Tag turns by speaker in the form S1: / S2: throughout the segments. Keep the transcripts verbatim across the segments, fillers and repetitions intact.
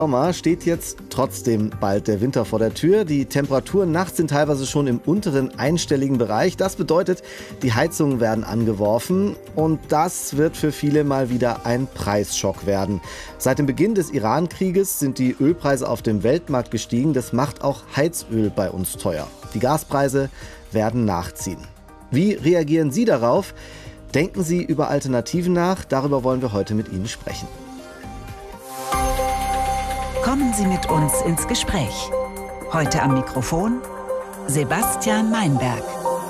S1: Sommer steht jetzt trotzdem bald der Winter vor der Tür. Die Temperaturen nachts sind teilweise schon im unteren einstelligen Bereich. Das bedeutet, die Heizungen werden angeworfen und das wird für viele mal wieder ein Preisschock werden. Seit dem Beginn des Iran-Krieges sind die Ölpreise auf dem Weltmarkt gestiegen. Das macht auch Heizöl bei uns teuer. Die Gaspreise werden nachziehen. Wie reagieren Sie darauf? Denken Sie über Alternativen nach? Darüber wollen wir heute mit Ihnen sprechen.
S2: Kommen Sie mit uns ins Gespräch. Heute am Mikrofon Sebastian Meinberg.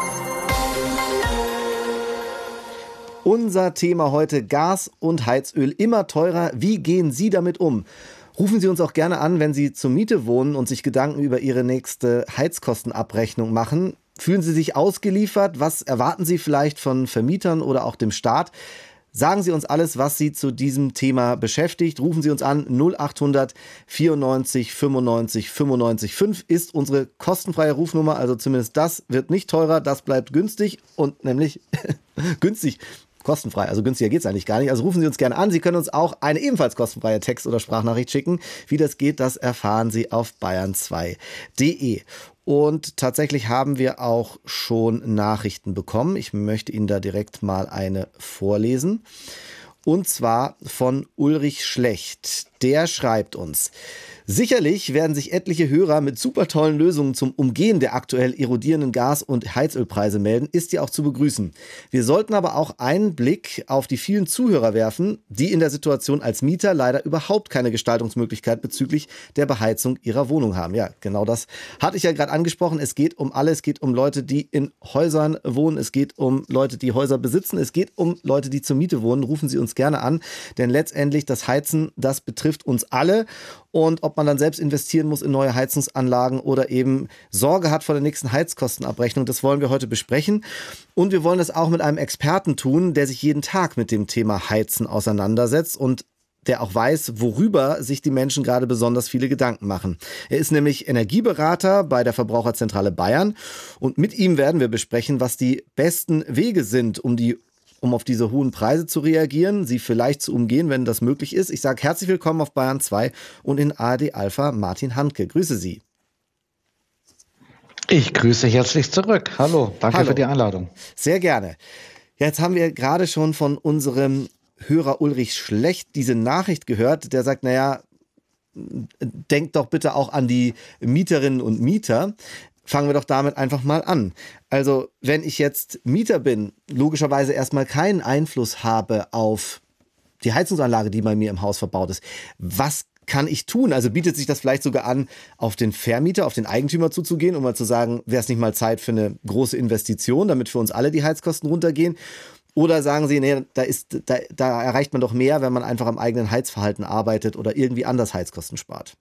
S1: Unser Thema heute: Gas und Heizöl immer teurer. Wie gehen Sie damit um? Rufen Sie uns auch gerne an, wenn Sie zur Miete wohnen und sich Gedanken über Ihre nächste Heizkostenabrechnung machen. Fühlen Sie sich ausgeliefert? Was erwarten Sie vielleicht von Vermietern oder auch dem Staat? Sagen Sie uns alles, was Sie zu diesem Thema beschäftigt. Rufen Sie uns an. null acht hundert vierundneunzig fünfundneunzig fünfundneunzig fünf ist unsere kostenfreie Rufnummer. Also zumindest das wird nicht teurer, das bleibt günstig und nämlich günstig. Kostenfrei, also günstiger geht es eigentlich gar nicht. Also rufen Sie uns gerne an. Sie können uns auch eine ebenfalls kostenfreie Text- oder Sprachnachricht schicken. Wie das geht, das erfahren Sie auf bayern zwei punkt de. Und tatsächlich haben wir auch schon Nachrichten bekommen. Ich möchte Ihnen da direkt mal eine vorlesen. Und zwar von Ulrich Schlecht. Der schreibt uns: Sicherlich werden sich etliche Hörer mit super tollen Lösungen zum Umgehen der aktuell erodierenden Gas- und Heizölpreise melden, ist ja auch zu begrüßen. Wir sollten aber auch einen Blick auf die vielen Zuhörer werfen, die in der Situation als Mieter leider überhaupt keine Gestaltungsmöglichkeit bezüglich der Beheizung ihrer Wohnung haben. Ja, genau das hatte ich ja gerade angesprochen. Es geht um alle. Es geht um Leute, die in Häusern wohnen. Es geht um Leute, die Häuser besitzen. Es geht um Leute, die zur Miete wohnen. Rufen Sie uns gerne an, denn letztendlich das Heizen, das betrifft uns alle. Und ob man dann selbst investieren muss in neue Heizungsanlagen oder eben Sorge hat vor der nächsten Heizkostenabrechnung, das wollen wir heute besprechen. Und wir wollen das auch mit einem Experten tun, der sich jeden Tag mit dem Thema Heizen auseinandersetzt und der auch weiß, worüber sich die Menschen gerade besonders viele Gedanken machen. Er ist nämlich Energieberater bei der Verbraucherzentrale Bayern und mit ihm werden wir besprechen, was die besten Wege sind, um die um auf diese hohen Preise zu reagieren, sie vielleicht zu umgehen, wenn das möglich ist. Ich sage herzlich willkommen auf Bayern zwei und in A R D Alpha Martin Handke. Grüße Sie.
S3: Ich grüße herzlich zurück. Hallo, danke
S1: Hallo.
S3: Für die Einladung.
S1: Sehr gerne. Jetzt haben wir gerade schon von unserem Hörer Ulrich Schlecht diese Nachricht gehört, der sagt, naja, denkt doch bitte auch an die Mieterinnen und Mieter. Fangen wir doch damit einfach mal an. Also, wenn ich jetzt Mieter bin, logischerweise erstmal keinen Einfluss habe auf die Heizungsanlage, die bei mir im Haus verbaut ist, was kann ich tun? Also bietet sich das vielleicht sogar an, auf den Vermieter, auf den Eigentümer zuzugehen, um mal zu sagen, wäre es nicht mal Zeit für eine große Investition, damit für uns alle die Heizkosten runtergehen? Oder sagen Sie, nee, da, ist, da, da erreicht man doch mehr, wenn man einfach am eigenen Heizverhalten arbeitet oder irgendwie anders Heizkosten spart?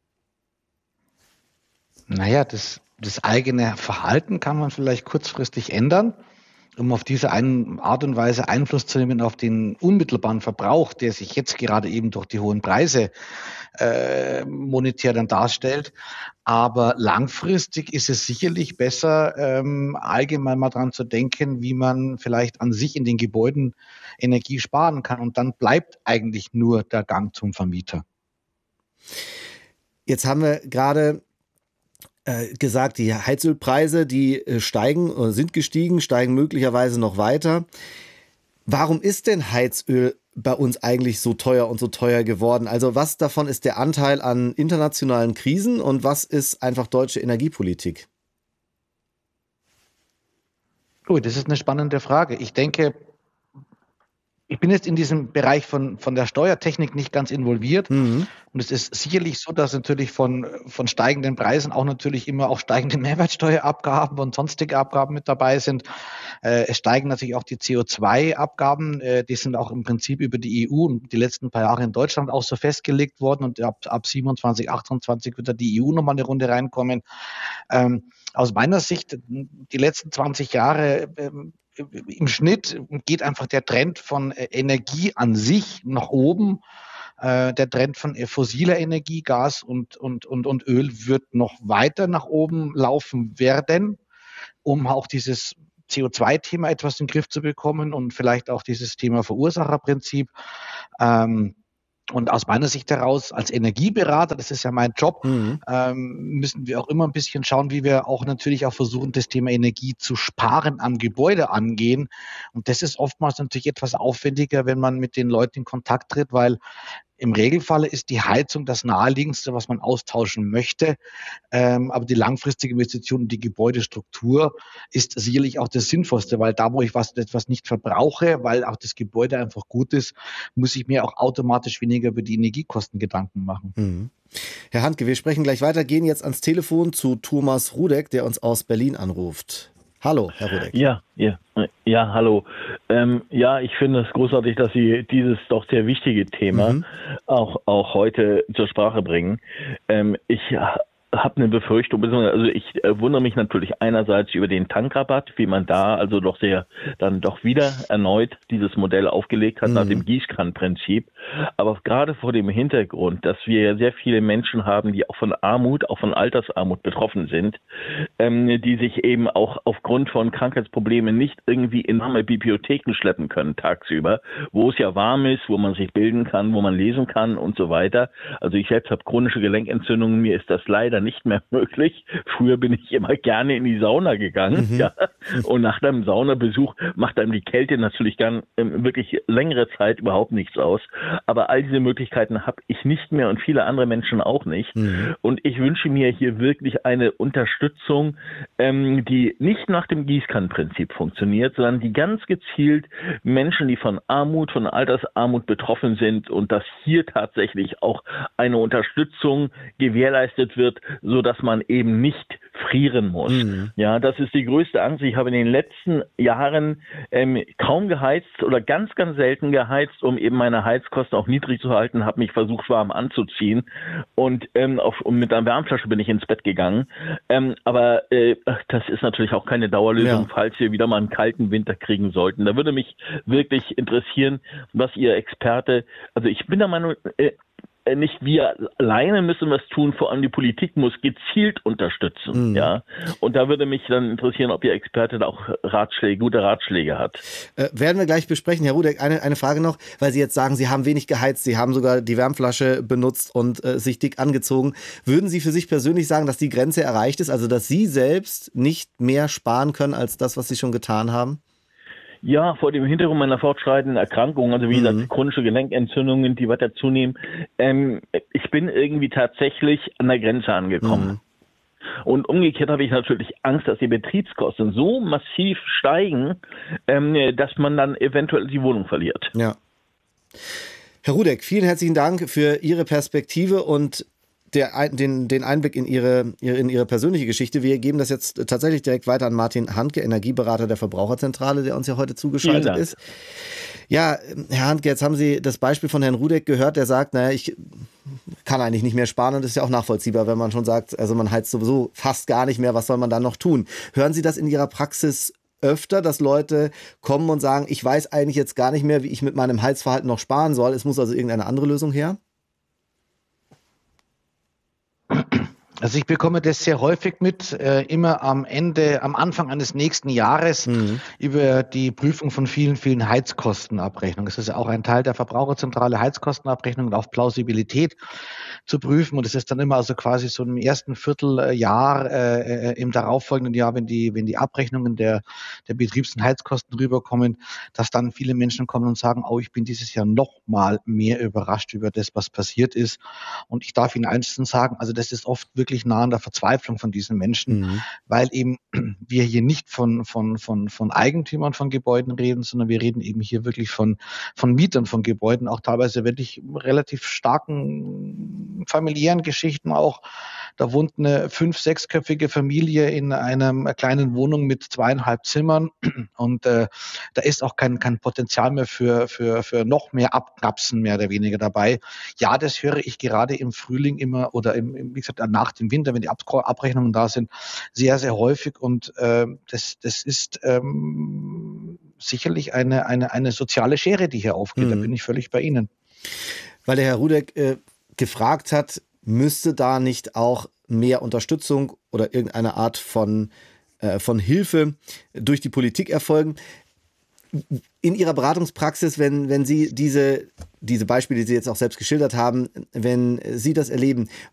S3: Naja, das Das eigene Verhalten kann man vielleicht kurzfristig ändern, um auf diese eine Art und Weise Einfluss zu nehmen auf den unmittelbaren Verbrauch, der sich jetzt gerade eben durch die hohen Preise äh, monetär dann darstellt. Aber langfristig ist es sicherlich besser, ähm, allgemein mal dran zu denken, wie man vielleicht an sich in den Gebäuden Energie sparen kann. Und dann bleibt eigentlich nur der Gang zum Vermieter.
S1: Jetzt haben wir gerade gesagt, die Heizölpreise, die steigen, sind gestiegen, steigen möglicherweise noch weiter. Warum ist denn Heizöl bei uns eigentlich so teuer und so teuer geworden? Also was davon ist der Anteil an internationalen Krisen und was ist einfach deutsche Energiepolitik?
S3: Oh, das ist eine spannende Frage. Ich denke, ich bin jetzt in diesem Bereich von, von der Steuertechnik nicht ganz involviert.
S1: Mhm.
S3: Und es ist sicherlich so, dass natürlich von, von steigenden Preisen auch natürlich immer auch steigende Mehrwertsteuerabgaben und sonstige Abgaben mit dabei sind. Äh, es steigen natürlich auch die C O zwei Abgaben. Äh, die sind auch im Prinzip über die E U und die letzten paar Jahre in Deutschland auch so festgelegt worden. Und ab, ab siebenundzwanzig, achtundzwanzig wird da die E U nochmal eine Runde reinkommen. Ähm, aus meiner Sicht, die letzten zwanzig Jahre, ähm, im Schnitt geht einfach der Trend von Energie an sich nach oben. Äh, der Trend von fossiler Energie, Gas und, und, und, und Öl wird noch weiter nach oben laufen werden, um auch dieses C O zwei Thema etwas in den Griff zu bekommen und vielleicht auch dieses Thema Verursacherprinzip. Ähm, Und aus meiner Sicht heraus, als Energieberater, das ist ja mein Job,
S1: Mhm.
S3: ähm, müssen wir auch immer ein bisschen schauen, wie wir auch natürlich auch versuchen, das Thema Energie zu sparen am Gebäude angehen. Und das ist oftmals natürlich etwas aufwendiger, wenn man mit den Leuten in Kontakt tritt, weil im Regelfall ist die Heizung das Naheliegendste, was man austauschen möchte. Ähm, aber die langfristige Investition in die Gebäudestruktur ist sicherlich auch das Sinnvollste, weil da, wo ich was, etwas nicht verbrauche, weil auch das Gebäude einfach gut ist, muss ich mir auch automatisch weniger über die Energiekosten Gedanken machen.
S1: Mhm. Herr Handke, wir sprechen gleich weiter, gehen jetzt ans Telefon zu Thomas Rudek, der uns aus Berlin anruft. Hallo, Herr Rudek.
S4: Ja, ja, ja, hallo. Ähm, ja, ich finde es großartig, dass Sie dieses doch sehr wichtige Thema
S1: Mhm.
S4: auch, auch heute zur Sprache bringen. Ähm, ich habe eine Befürchtung, also ich äh, wundere mich natürlich einerseits über den Tankrabatt, wie man da also doch sehr dann doch wieder erneut dieses Modell aufgelegt hat,
S1: Mhm.
S4: nach dem Gießkannenprinzip. Aber gerade vor dem Hintergrund, dass wir ja sehr viele Menschen haben, die auch von Armut, auch von Altersarmut betroffen sind, ähm, die sich eben auch aufgrund von Krankheitsproblemen nicht irgendwie in warme Bibliotheken schleppen können tagsüber, wo es ja warm ist, wo man sich bilden kann, wo man lesen kann und so weiter. Also ich selbst habe chronische Gelenkentzündungen, mir ist das leider nicht mehr möglich. Früher bin ich immer gerne in die Sauna gegangen,
S1: Mhm.
S4: ja. Und nach einem Saunabesuch macht einem die Kälte natürlich gern ähm, wirklich längere Zeit überhaupt nichts aus. Aber all diese Möglichkeiten habe ich nicht mehr und viele andere Menschen auch nicht.
S1: Mhm.
S4: Und ich wünsche mir hier wirklich eine Unterstützung, ähm, die nicht nach dem Gießkannenprinzip funktioniert, sondern die ganz gezielt Menschen, die von Armut, von Altersarmut betroffen sind und dass hier tatsächlich auch eine Unterstützung gewährleistet wird, so dass man eben nicht frieren muss.
S1: Mhm.
S4: Ja, das ist die größte Angst. Ich habe in den letzten Jahren ähm, kaum geheizt oder ganz, ganz selten geheizt, um eben meine Heizkosten auch niedrig zu halten, habe mich versucht, warm anzuziehen und ähm, auf, und mit einer Wärmflasche bin ich ins Bett gegangen. Ähm, aber äh, das ist natürlich auch keine Dauerlösung,
S1: Ja.
S4: falls wir wieder mal einen kalten Winter kriegen sollten. Da würde mich wirklich interessieren, was Ihr Experte, also ich bin der Meinung, äh, nicht wir alleine müssen was tun, vor allem die Politik muss gezielt unterstützen,
S1: Mhm.
S4: ja. Und da würde mich dann interessieren, ob Ihr Experte da auch Ratschläge, gute Ratschläge hat.
S1: Äh, werden wir gleich besprechen. Herr Rudek, eine, eine Frage noch, weil Sie jetzt sagen, Sie haben wenig geheizt, Sie haben sogar die Wärmflasche benutzt und äh, sich dick angezogen. Würden Sie für sich persönlich sagen, dass die Grenze erreicht ist, also dass Sie selbst nicht mehr sparen können als das, was Sie schon getan haben?
S4: Ja, vor dem Hintergrund meiner fortschreitenden Erkrankung, also wie gesagt,
S1: Mhm.
S4: chronische Gelenkentzündungen, die weiter zunehmen, ähm, ich bin irgendwie tatsächlich an der Grenze angekommen.
S1: Mhm.
S4: Und umgekehrt habe ich natürlich Angst, dass die Betriebskosten so massiv steigen, ähm, dass man dann eventuell die Wohnung verliert.
S1: Ja. Herr Rudek, vielen herzlichen Dank für Ihre Perspektive und der, den, den Einblick in ihre, in Ihre persönliche Geschichte. Wir geben das jetzt tatsächlich direkt weiter an Martin Handke, Energieberater der Verbraucherzentrale, der uns ja heute zugeschaltet ist. Ja, Herr Handke, jetzt haben Sie das Beispiel von Herrn Rudek gehört, der sagt, naja, ich kann eigentlich nicht mehr sparen und das ist ja auch nachvollziehbar, wenn man schon sagt, also man heizt sowieso fast gar nicht mehr, was soll man dann noch tun? Hören Sie das in Ihrer Praxis öfter, dass Leute kommen und sagen, ich weiß eigentlich jetzt gar nicht mehr, wie ich mit meinem Heizverhalten noch sparen soll, es muss also irgendeine andere Lösung her?
S3: Also ich bekomme das sehr häufig mit, äh, immer am Ende, am Anfang eines nächsten Jahres
S1: Mhm.
S3: über die Prüfung von vielen, vielen Heizkostenabrechnungen. Es ist ja auch ein Teil der Verbraucherzentrale, Heizkostenabrechnungen auf Plausibilität zu prüfen. Und es ist dann immer also quasi so im ersten Vierteljahr, äh, im darauffolgenden Jahr, wenn die, wenn die Abrechnungen der, der Betriebs- und Heizkosten rüberkommen, dass dann viele Menschen kommen und sagen, oh, ich bin dieses Jahr noch mal mehr überrascht über das, was passiert ist. Und ich darf Ihnen eins sagen, also das ist oft wirklich nah an der Verzweiflung von diesen Menschen,
S1: Mhm.
S3: weil eben wir hier nicht von, von, von, von Eigentümern von Gebäuden reden, sondern wir reden eben hier wirklich von, von Mietern von Gebäuden, auch teilweise wirklich relativ starken familiären Geschichten auch. Da wohnt eine fünf-, sechsköpfige Familie in einer kleinen Wohnung mit zweieinhalb Zimmern und äh, da ist auch kein, kein Potenzial mehr für, für, für noch mehr Abknapsen mehr oder weniger dabei. Ja, das höre ich gerade im Frühling immer oder im, im, wie gesagt, nach dem Winter, wenn die Ab Abrechnungen da sind, sehr, sehr häufig und äh, das, das ist ähm, sicherlich eine, eine, eine soziale Schere, die hier aufgeht.
S1: Mhm.
S3: Da bin ich völlig bei Ihnen.
S1: Weil der Herr Rudek äh, gefragt hat, müsste da nicht auch mehr Unterstützung oder irgendeine Art von, äh, von Hilfe durch die Politik erfolgen? in Ihrer Beratungspraxis, wenn, wenn Sie diese, diese Beispiele, die Sie jetzt auch selbst geschildert haben, wenn Sie das erleben,